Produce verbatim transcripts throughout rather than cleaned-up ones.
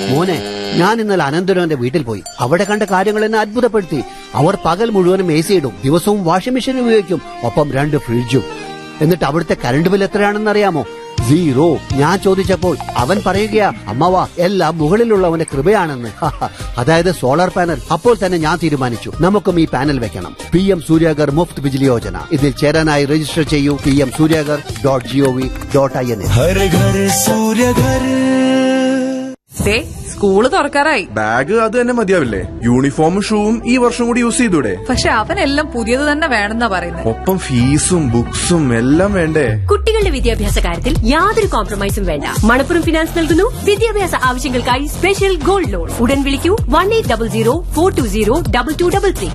മോനെ, ഞാൻ ഇന്നലെ അനന്തരവന്റെ വീട്ടിൽ പോയി. അവിടെ കണ്ട കാര്യങ്ങൾ എന്നെ അത്ഭുതപ്പെടുത്തി. അവർ പകൽ മുഴുവനും എ സി ഇടും, ദിവസവും വാഷിംഗ് മെഷീൻ ഉപയോഗിക്കും, ഒപ്പം രണ്ട് ഫ്രിഡ്ജും. എന്നിട്ട് അവിടുത്തെ കറണ്ട് ബിൽ എത്രയാണെന്ന് അറിയാമോ? സീറോ. ഞാൻ ചോദിച്ചപ്പോൾ അവൻ പറയുകയാ, അമ്മവാ എല്ലാം മുകളിലുള്ളവന്റെ കൃപയാണെന്ന്. അതായത് സോളാർ പാനൽ. അപ്പോൾ തന്നെ ഞാൻ തീരുമാനിച്ചു, നമുക്കും ഈ പാനൽ വെക്കണം. P M Suryaghar Muft Bijli Yojana. ഇതിൽ ചേരാനായി രജിസ്റ്റർ ചെയ്യൂ. P M Suryaghar dot G O V dot I N. School തുറക്കാറായി. Bag അത് തന്നെ മതിയാവില്ലേ? യൂണിഫോമും ഷൂവും ഈ വർഷം കൂടി യൂസ് ചെയ്തൂടെ? പക്ഷെ അവനെല്ലാം പുതിയത് തന്നെ വേണമെന്നാ പറയുന്നത്. ഒപ്പം ഫീസും ബുക്സും എല്ലാം വേണ്ടേ? കുട്ടികളുടെ വിദ്യാഭ്യാസ കാര്യത്തിൽ യാതൊരു കോംപ്രമൈസും വേണ്ട. മണപ്പുറം ഫിനാൻസ് നൽകുന്നു വിദ്യാഭ്യാസ ആവശ്യങ്ങൾക്കായി സ്പെഷ്യൽ ഗോൾഡ് ലോൺ. ഉടൻ വിളിക്കൂ one eight double zero four to zero double two double three.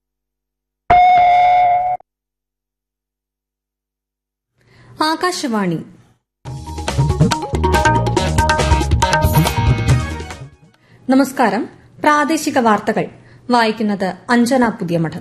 Akashvani. നമസ്കാരം. പ്രാദേശിക വാർത്തകൾ വായിക്കുന്നത് അഞ്ജന പുതിയമഠം.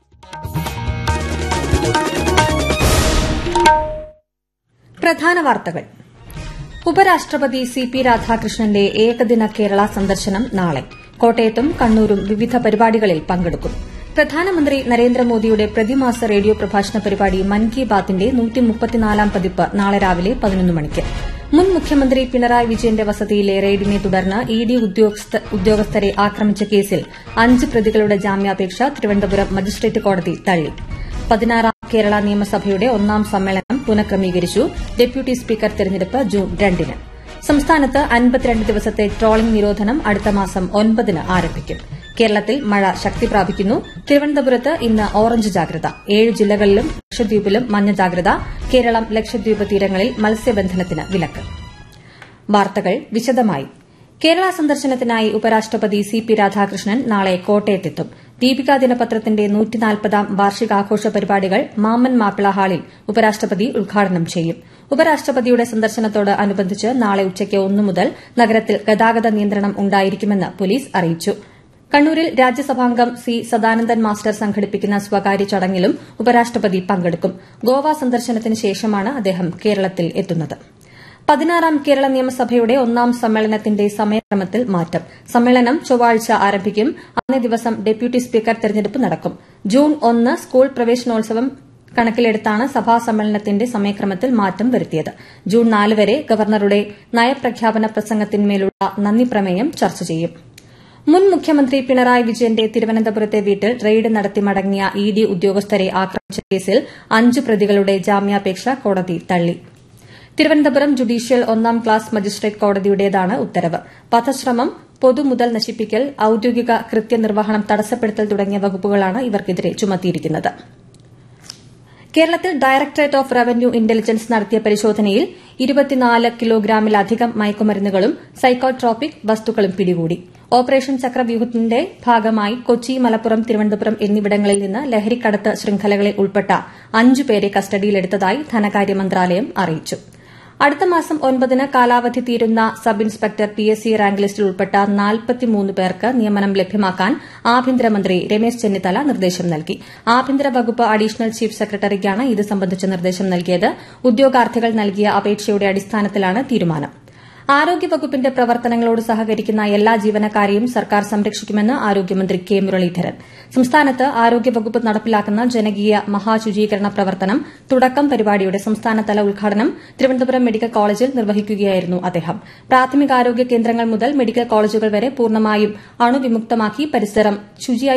പ്രധാന വാർത്തകൾ. ഉപരാഷ്ട്രപതി സി പി രാധാകൃഷ്ണന്റെ ഏകദിന കേരള സന്ദർശനം നാളെ. കോട്ടയത്തും കണ്ണൂരും വിവിധ പരിപാടികളിൽ പങ്കെടുക്കും. പ്രധാനമന്ത്രി നരേന്ദ്രമോദിയുടെ പ്രതിമാസ റേഡിയോ പ്രഭാഷണ പരിപാടി മൻ കി ബാത്തിന്റെ നൂറ്റിമുപ്പത്തിനാലാം പതിപ്പ് നാളെ രാവിലെ പതിനൊന്ന് മണിക്ക്. മുൻ മുഖ്യമന്ത്രി പിണറായി വിജയന്റെ വസതിയിലെ റെയ്ഡിനെ തുടർന്ന് ഇ ഡി ഉദ്യോഗസ്ഥരെ ആക്രമിച്ച കേസിൽ അഞ്ച് പ്രതികളുടെ ജാമ്യാപേക്ഷ തിരുവനന്തപുരം മജിസ്ട്രേറ്റ് കോടതി തള്ളി. പതിനാറാം കേരള നിയമസഭയുടെ ഒന്നാം സമ്മേളനം പുനഃക്രമീകരിച്ചു. ഡെപ്യൂട്ടി സ്പീക്കർ തെരഞ്ഞെടുപ്പ് ജൂൺ രണ്ടിന്. സംസ്ഥാനത്ത് അൻപത്തിരണ്ട് ദിവസത്തെ ട്രോളിംഗ് നിരോധനം അടുത്ത മാസം ഒൻപതിന് ആരംഭിക്കും. കേരളത്തിൽ മഴ ശക്തി പ്രാപിക്കുന്നു. തിരുവനന്തപുരത്ത് ഇന്ന് ഓറഞ്ച് ജാഗ്രത. ഏഴ് ജില്ലകളിലും ലക്ഷദ്വീപിലും മഞ്ഞ ജാഗ്രത. കേരളം ലക്ഷദ്വീപ് തീരങ്ങളിൽ മത്സ്യബന്ധനത്തിന് വിലക്ക്. വാർത്തകൾ വിശദമായി. കേരള സന്ദർശനത്തിനായി ഉപരാഷ്ട്രപതി സി പി രാധാകൃഷ്ണൻ നാളെ കോട്ടയത്തെത്തും. ദീപിക ദിനപത്രത്തിന്റെ നൂറ്റിനാൽപ്പതാം വാർഷികാഘോഷ പരിപാടികൾ മാമ്മൻ മാപ്പിള ഹാളിൽ ഉപരാഷ്ട്രപതി ഉദ്ഘാടനം ചെയ്യും. ഉപരാഷ്ട്രപതിയുടെ സന്ദർശനത്തോട് അനുബന്ധിച്ച് നാളെ ഉച്ചയ്ക്ക് ഒന്നു മുതൽ നഗരത്തിൽ ഗതാഗത നിയന്ത്രണം ഉണ്ടായിരിക്കുമെന്ന് പോലീസ് അറിയിച്ചു. കണ്ണൂരിൽ രാജ്യസഭാംഗം സി സദാനന്ദൻ മാസ്റ്റർ സംഘടിപ്പിക്കുന്ന സ്വകാര്യ ചടങ്ങിലും ഉപരാഷ്ട്രപതി പങ്കെടുക്കും. ഗോവ സന്ദർശനത്തിന് ശേഷമാണ് അദ്ദേഹം കേരളത്തിൽ എത്തുന്നത്. പതിനാറാം കേരള നിയമസഭയുടെ ഒന്നാം സമ്മേളനത്തിന്റെ സമയക്രമത്തിൽ മാറ്റം. സമ്മേളനം ചൊവ്വാഴ്ച ആരംഭിക്കും. അന്നേ ദിവസം ഡെപ്യൂട്ടി സ്പീക്കർ തെരഞ്ഞെടുപ്പ് നടക്കും. ജൂൺ ഒന്ന് സ്കൂൾ പ്രവേശനോത്സവം കണക്കിലെടുത്താണ് സഭാ സമ്മേളനത്തിന്റെ സമയക്രമത്തിൽ മാറ്റം വരുത്തിയത്. ജൂൺ നാല് വരെ ഗവർണറുടെ നയപ്രഖ്യാപന പ്രസംഗത്തിന്മേലുള്ള നന്ദി പ്രമേയം ചർച്ച ചെയ്യും. മുൻ മുഖ്യമന്ത്രി പിണറായി വിജയന്റെ തിരുവനന്തപുരത്തെ വീട്ടിൽ റെയ്ഡ് നടത്തി മടങ്ങിയ ഇ ഡി ഉദ്യോഗസ്ഥരെ ആക്രമിച്ച കേസിൽ അഞ്ച് പ്രതികളുടെ ജാമ്യാപേക്ഷ കോടതി തള്ളി. തിരുവനന്തപുരം ജുഡീഷ്യൽ ഒന്നാം ക്ലാസ് മജിസ്ട്രേറ്റ് കോടതിയുടേതാണ് ഉത്തരവ്. വധശ്രമം, പൊതുമുതൽ നശിപ്പിക്കൽ, ഔദ്യോഗിക കൃത്യനിർവഹണം തടസ്സപ്പെടുത്തൽ തുടങ്ങിയ വകുപ്പുകളാണ് ഇവർക്കെതിരെ ചുമത്തിയിരിക്കുന്നത്. കേരളത്തിൽ ഡയറക്ടറേറ്റ് ഓഫ് റവന്യൂ ഇന്റലിജൻസ് നടത്തിയ പരിശോധനയിൽ ഇരുപത്തിനാല് കിലോഗ്രാമിലധികം മയക്കുമരുന്നുകളും സൈക്കോട്രോപിക് വസ്തുക്കളും പിടികൂടി. ഓപ്പറേഷൻ ചക്രവ്യൂഹത്തിന്റെ ഭാഗമായി കൊച്ചി, മലപ്പുറം, തിരുവനന്തപുരം എന്നിവിടങ്ങളിൽ നിന്ന് ലഹരിക്കടത്ത് ശൃംഖലകളിൽ ഉൾപ്പെട്ട അഞ്ചുപേരെ കസ്റ്റഡിയിലെടുത്തതായി ധനകാര്യ മന്ത്രാലയം അറിയിച്ചു. അടുത്ത മാസം ഒൻപതിന് കാലാവധി തീരുന്ന sub inspector P S C rank ലിസ്റ്റിൽ ഉൾപ്പെട്ട നാൽപ്പത്തിമൂന്ന് പേർക്ക് നിയമനം ലഭ്യമാക്കാൻ ആഭ്യന്തരമന്ത്രി രമേശ് ചെന്നിത്തല നിർദ്ദേശം നൽകി. ആഭ്യന്തര വകുപ്പ് അഡീഷണൽ ചീഫ് സെക്രട്ടറിക്കാണ് ഇത് സംബന്ധിച്ച നിർദ്ദേശം നൽകിയത്. ഉദ്യോഗാർത്ഥികൾ നൽകിയ അപേക്ഷയുടെ അടിസ്ഥാനത്തിലാണ് തീരുമാനം. ആരോഗ്യവകുപ്പിന്റെ പ്രവർത്തനങ്ങളോട് സഹകരിക്കുന്ന എല്ലാ ജീവനക്കാരെയും സർക്കാർ സംരക്ഷിക്കുമെന്ന് ആരോഗ്യമന്ത്രി കെ മുരളീധരൻ. സംസ്ഥാനത്ത് ആരോഗ്യവകുപ്പ് നടപ്പിലാക്കുന്ന ജനകീയ മഹാശുചീകരണ പ്രവർത്തനം തുടക്കം പരിപാടിയുടെ സംസ്ഥാനതല ഉദ്ഘാടനം തിരുവനന്തപുരം മെഡിക്കൽ കോളേജിൽ നിർവഹിക്കുകയായിരുന്നു അദ്ദേഹം. പ്രാഥമികാരോഗ്യ കേന്ദ്രങ്ങൾ മുതൽ മെഡിക്കൽ കോളേജുകൾ വരെ പൂർണ്ണമായും അണുവിമുക്തമാക്കി പരിസരം ശുചിയായി